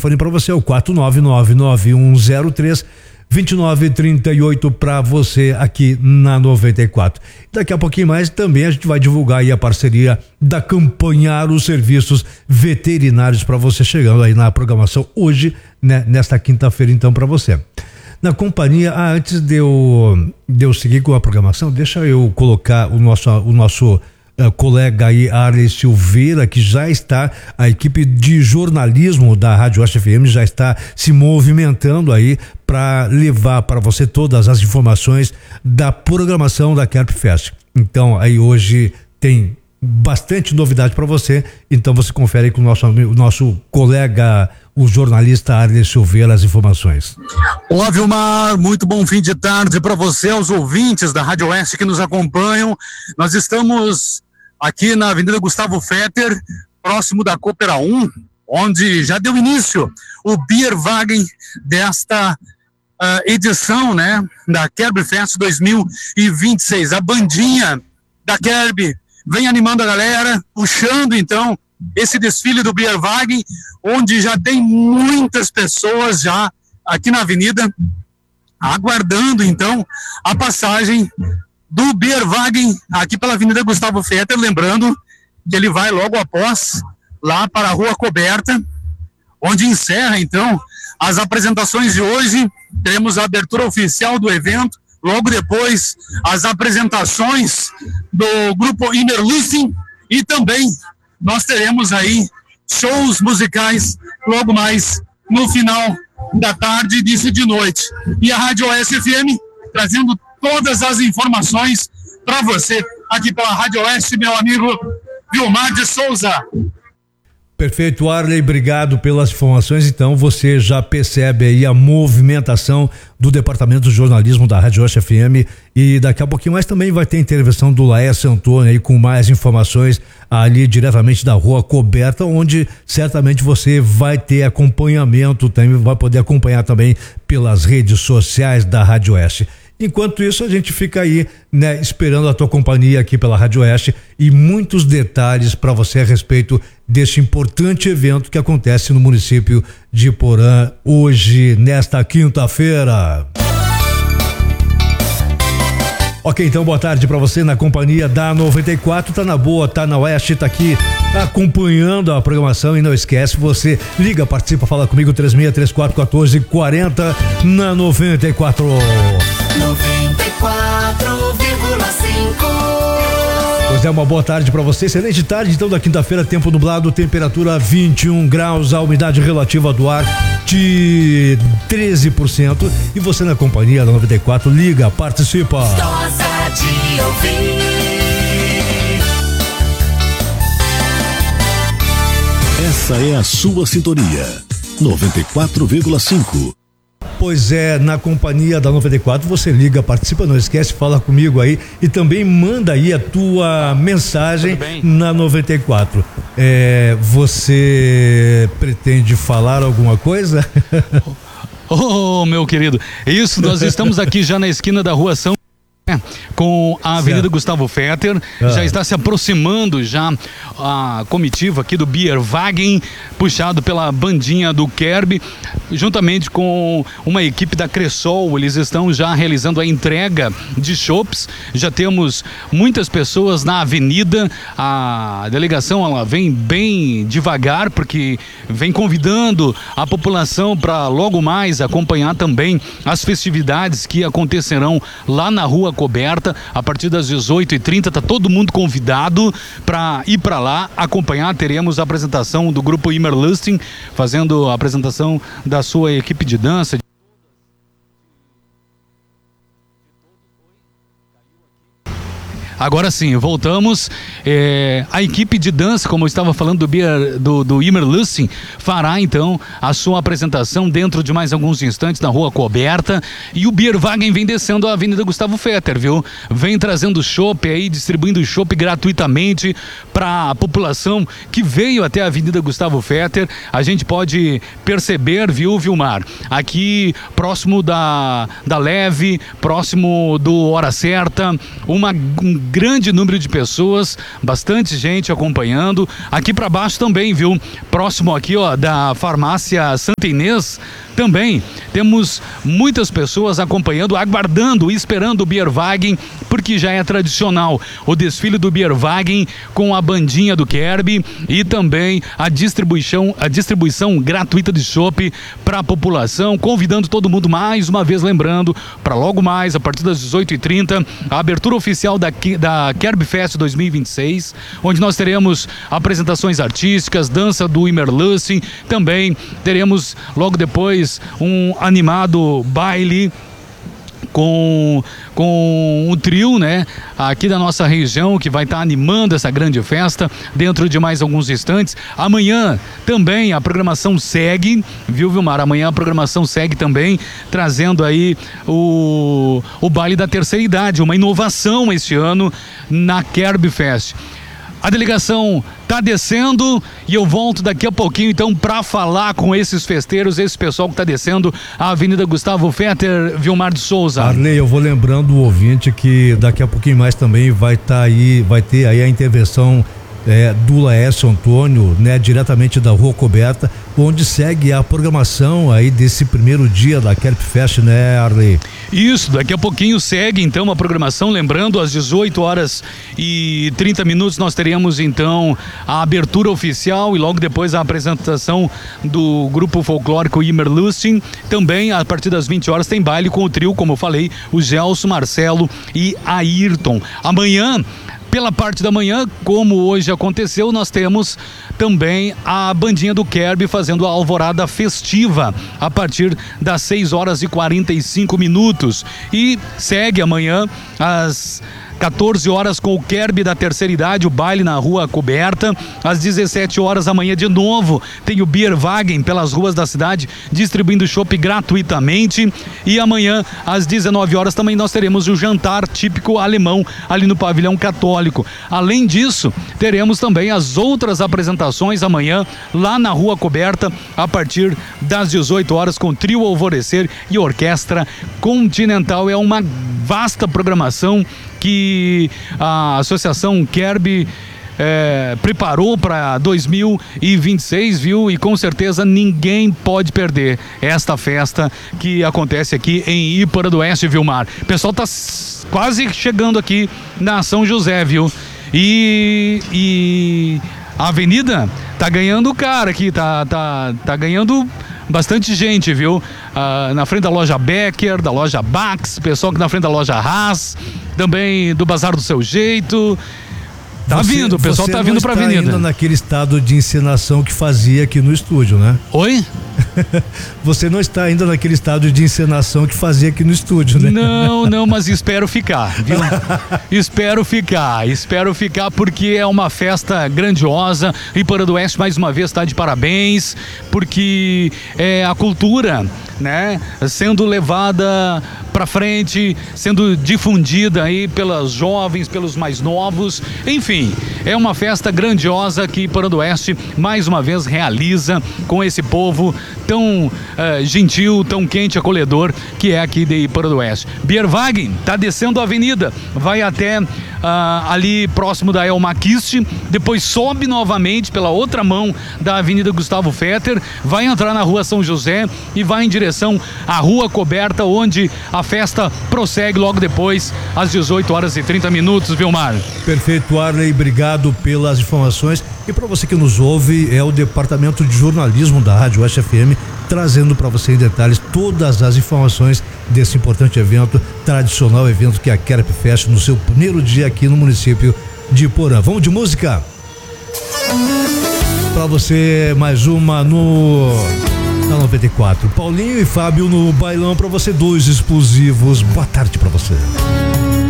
telefone para você é o 49991032938 para você aqui na 94. Daqui a pouquinho mais também a gente vai divulgar aí a parceria da Campanhar os serviços veterinários para você chegando aí na programação hoje, né, nesta quinta-feira então para você. Na companhia, antes de eu seguir com a programação, deixa eu colocar o nosso colega aí, Arley Silveira, que já está, a equipe de jornalismo da Rádio Oeste FM já está se movimentando aí para levar para você todas as informações da programação da Kerb Fest. Então, aí hoje tem bastante novidade para você, então você confere aí com o nosso colega, o jornalista Arley Silveira, as informações. Olá, Vilmar, muito bom fim de tarde para você, aos ouvintes da Rádio Oeste que nos acompanham. Nós estamos aqui na Avenida Gustavo Fetter, próximo da Coopera 1, onde já deu início o Bierwagen desta edição, né, da Kerb Fest 2026. A bandinha da Kerb vem animando a galera, puxando então esse desfile do Bierwagen, onde já tem muitas pessoas já aqui na avenida aguardando então a passagem do Bierwagen aqui pela Avenida Gustavo Fetter, lembrando que ele vai logo após lá para a Rua Coberta, onde encerra então as apresentações de hoje. Teremos a abertura oficial do evento, logo depois as apresentações do grupo Inner Lusting e também nós teremos aí shows musicais logo mais no final da tarde e início de noite. E a Rádio Oeste FM trazendo todas as informações para você aqui pela Rádio Oeste, meu amigo Vilmar de Souza. Perfeito, Arley, obrigado pelas informações. Então você já percebe aí a movimentação do Departamento de Jornalismo da Rádio Oeste FM, e daqui a pouquinho mais também vai ter intervenção do Laércio Antônio aí com mais informações ali diretamente da Rua Coberta, onde certamente você vai ter acompanhamento, também vai poder acompanhar também pelas redes sociais da Rádio Oeste. Enquanto isso, a gente fica aí, né, esperando a tua companhia aqui pela Rádio Oeste e muitos detalhes para você a respeito deste importante evento que acontece no município de Porã hoje, nesta quinta-feira. Ok, então boa tarde para você na companhia da 94, tá na boa, tá na Oeste, tá aqui acompanhando a programação, e não esquece, você liga, participa, fala comigo, 36341440 na 94. 94,5. Pois é, uma boa tarde para você, excelente tarde então da quinta-feira, tempo nublado, temperatura 21 graus, a umidade relativa do ar de 13%, e você na companhia da 94, liga, participa. Gostosa de ouvir. Essa é a sua sintonia, 94,5. Pois é, na companhia da 94 você liga, participa, não esquece, fala comigo aí e também manda aí a tua mensagem na 94. Você pretende falar alguma coisa? Oh, meu querido, isso, nós estamos aqui já na esquina da Rua São com a Avenida Gustavo Fetter, já está se aproximando já a comitiva aqui do Bierwagen, puxado pela bandinha do Kerb, juntamente com uma equipe da Cressol. Eles estão já realizando a entrega de chopps, já temos muitas pessoas na avenida. A delegação, ela vem bem devagar, porque vem convidando a população para logo mais acompanhar também as festividades que acontecerão lá na Rua Coberta, a partir das 18h30, tá todo mundo convidado para ir para lá acompanhar. Teremos a apresentação do grupo Immer Lusting, fazendo a apresentação da sua equipe de dança. Agora sim, voltamos. A equipe de dança, como eu estava falando do Immer Lusting, fará então a sua apresentação dentro de mais alguns instantes na Rua Coberta. E o Bierwagen vem descendo a Avenida Gustavo Fetter, viu? Vem trazendo chopp aí, distribuindo chopp gratuitamente para a população que veio até a Avenida Gustavo Fetter. A gente pode perceber, viu, Vilmar? Aqui próximo da Leve, próximo do Hora Certa, um grande número de pessoas, bastante gente acompanhando. Aqui para baixo também, viu? Próximo aqui, ó, da farmácia Santa Inês, também temos muitas pessoas acompanhando, aguardando, esperando o Bierwagen, porque já é tradicional o desfile do Bierwagen com a bandinha do Kerb e também a distribuição gratuita de chopp para a população, convidando todo mundo mais uma vez, lembrando, para logo mais, a partir das 18h30, a abertura oficial da Kerb Fest 2026, onde nós teremos apresentações artísticas, dança do Imerlussing, também teremos logo depois um animado baile com um trio, né, aqui da nossa região, que vai estar animando essa grande festa dentro de mais alguns instantes. Amanhã também a programação segue, viu, Vilmar? Amanhã a programação segue também, trazendo aí o baile da terceira idade, uma inovação este ano na Kerb Fest. A delegação tá descendo e eu volto daqui a pouquinho então para falar com esses festeiros, esse pessoal que tá descendo a Avenida Gustavo Fetter, Vilmar de Souza. Arley, eu vou lembrando o ouvinte que daqui a pouquinho mais também vai ter aí a intervenção do Laércio Antônio, né, diretamente da Rua Coberta, onde segue a programação aí desse primeiro dia da Kerb Fest, né, Arley? Isso, daqui a pouquinho segue então a programação, lembrando, às 18h30 nós teremos então a abertura oficial e logo depois a apresentação do grupo folclórico Imerlussing. Também a partir das 20 horas tem baile com o trio, como eu falei, o Gelson, Marcelo e Ayrton. Amanhã, pela parte da manhã, como hoje aconteceu, nós temos também a bandinha do Kerb fazendo a alvorada festiva a partir das 6h45. E segue amanhã às 14 horas com o Kerb da terceira idade, o baile na Rua Coberta. Às 17 horas amanhã de novo tem o Bierwagen pelas ruas da cidade distribuindo chopp gratuitamente. E amanhã às 19 horas também nós teremos o jantar típico alemão ali no Pavilhão Católico. Além disso, teremos também as outras apresentações amanhã lá na Rua Coberta a partir das 18 horas com Trio Alvorecer e Orquestra Continental. É uma vasta programação que a Associação Kerb preparou para 2026, viu? E com certeza ninguém pode perder esta festa que acontece aqui em Ípora do Oeste, Vilmar. O pessoal tá quase chegando aqui na São José, viu? E a avenida tá ganhando cara aqui, tá ganhando bastante gente, viu? Na frente da loja Becker, da loja Bax, pessoal que na frente da loja Haas, também do Bazar do Seu Jeito. Tá vindo, o pessoal tá vindo pra avenida. Você não está ainda naquele estado de encenação que fazia aqui no estúdio, né? Oi? Você não está ainda naquele estado de encenação que fazia aqui no estúdio, né? Não, mas espero ficar, viu? espero ficar porque é uma festa grandiosa. Ípora do Oeste mais uma vez está de parabéns, porque é a cultura, né, sendo levada para frente, sendo difundida aí pelas jovens, pelos mais novos. Enfim, é uma festa grandiosa que Ípora do Oeste mais uma vez realiza com esse povo tão gentil, tão quente, acolhedor que é aqui de Ípora do Oeste. Bierwagen tá descendo a avenida, vai até ali próximo da Elmaquiste, depois sobe novamente pela outra mão da Avenida Gustavo Fetter, vai entrar na Rua São José e vai em direção à Rua Coberta, onde a festa prossegue logo depois às 18h30, Vilmar. Perfeito, Arley, obrigado pelas informações. E para você que nos ouve, é o Departamento de Jornalismo da Rádio Oeste FM trazendo para você em detalhes todas as informações desse importante evento, tradicional evento que é a Kerb Fest no seu primeiro dia aqui no município de Iporã. Vamos de música? Para você mais uma na 94. Paulinho e Fábio no bailão para você, dois explosivos. Boa tarde para você.